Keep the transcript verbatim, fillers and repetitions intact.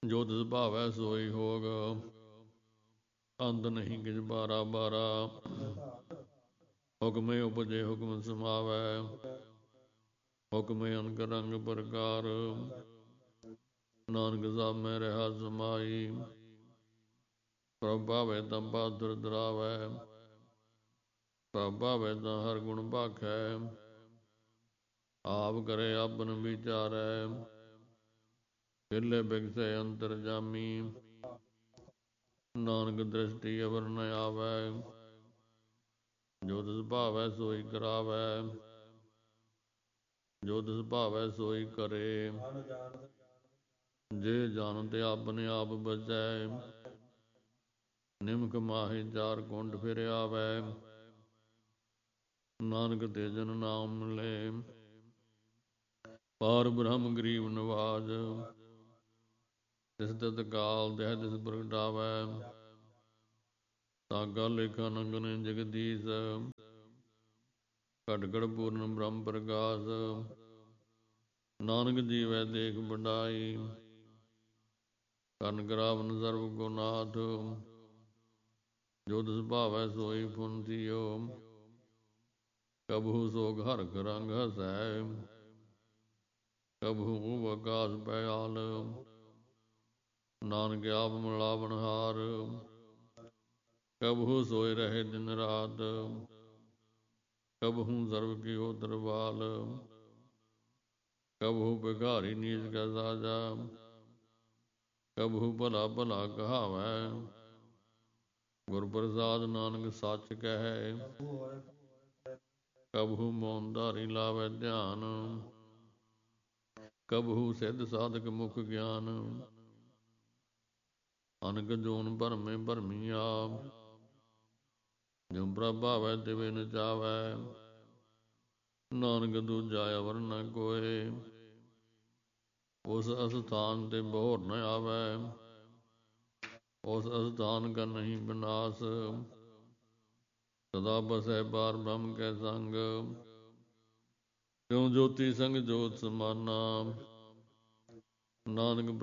ਜੋ ਤਿਸ ਭਾਵੈ ਸੋਈ ਹੋਗ, ਅੰਤ ਨਹੀਂ ਕਿਛ ਬਾਰਾ ਬਾਰਾ। ਹੁਕਮੇ ਉਪਜੇ ਹੁਕਮ ਸਮਾਵੈ, ਹੁਕਮੇ ਅਨਕ ਰੰਗ ਪ੍ਰਕਾਰ। ਨਾਨਕ ਸਭ ਮੈਂ ਰਹਾ ਸਮਾਈ, ਪ੍ਰਭ ਭਾਵੈ ਤਾਂ ਬਹਾਦਰ ਦਰਾਵੈ। ਪ੍ਰਭ ਭਾਵੈ ਤਾਂ ਹਰ ਗੁਣ ਭਾਖੈ, ਆਪ ਕਰੇ ਆਪਨ ਵਿਚਾਰੈ। ਹਿਰਲੇ ਬਿਗਸੈ ਅੰਤਰ ਜਾਮੀ, ਨਾਨਕ ਦ੍ਰਿਸ਼ਟੀ ਅਵਰ ਨ ਆਵੈ। ਜੋ ਤਿਸ ਭਾਵੈ ਸੋਈ ਕਰਾਵੈ, ਜੋ ਤਿਸ ਭਾਵੈ ਸੋਈ ਕਰੇ। ਜੇ ਜਾਣਤ ਆਪਣੇ ਆਪ ਬਚੈ, ਨਿਮਕ ਮਾਹੀ ਚਾਰ ਕੁੰਡ ਫਿਰ ਆਵੈ। ਨਾਨਕ ਤੇ ਜਨ ਨਾਮ ਮਿਲੇ, ਪਾਰ ਬ੍ਰਹਮ ਗਰੀਬ ਨਿਵਾਜ। ਤਿਸ ਤਿਤ ਕਾਲ ਦਹਿ ਤਿਸ ਪ੍ਰਗਟਾਵੈ, ਤਾਗਾ ਲੇਖਾ ਨੰਗਨ ਜਗਦੀਸ਼। ਘਟ ਘਟ ਪੂਰਨ ਬ੍ਰਹਮ ਪ੍ਰਕਾਸ਼, ਨਾਨਕ ਜੀਵੈ ਦੇਖ ਵਡਾਈ। ਕਰਨ ਕਰਾਵਨ ਸਰਬ ਕੋ ਨਾਥ, ਜੋ ਤਿਸ ਭਾਵੈ ਸੋਈ ਫੁਨ ਥੀਓ। ਕਬਹੂ ਸੋਗ ਹਰਖ ਰੰਗ ਹਸੈ, ਕਬਹੂ ਊਬ ਆਕਾਸ ਪੈ-ਆਲ। ਨਾਨਕ ਆਪ ਮਿਲਾਵਨ ਹਾਰ, ਕਬਹੂ ਸੋਇ ਰਹੇ ਦਿਨ ਰਾਤ। ਕਬਹੂ ਸਰਬ ਕੀਓ ਦਰਬਾਲ, ਕਬਹੂ ਭਿਖਾਰੀ ਨੀਚ ਕੈ ਸਾਜਾ। ਕਬਹੂ ਭਲਾ ਭਲਾ ਕਹਾਵੈ, ਗੁਰ ਪ੍ਰਸਾਦਿ ਨਾਨਕ ਸੱਚ ਕਹੈ। ਕਬਹੂ ਮੌਨ ਧਾਰੀ ਲਾਵੈ ਧਿਆਨ, ਕਬਹੂ ਸਿੱਧ ਸਾਧਕ ਮੁਖ ਗਿਆਨ। ਅਨਕ ਜੋਨ ਭਰਮੇ ਭਰਮੀ ਆਪ, ਜਿਉ ਪ੍ਰਭ ਭਾਵੈ ਤਿਵੇਂ ਨਚਾਵੈ। ਨਾਨਕ ਦੂਜਾ ਅਵਰ ਨ ਕੋਇ, ਉਸ ਅਸਥਾਨ ਤੇ ਬਹੋਰ ਨ ਆਵੈ। ਉਸ ਅਸਥਾਨ ਕਾ ਨਹੀਂ ਬਿਨਾਸ਼, ਸਦਾ ਬਸੈ ਪਾਰ ਬ੍ਰਹਮ ਕੈ ਸੰਗ। ਤਿਉ ਜੋਤੀ ਸੰਗ ਜੋਤ ਸਮਾਨਾ, ਨਾਨਕ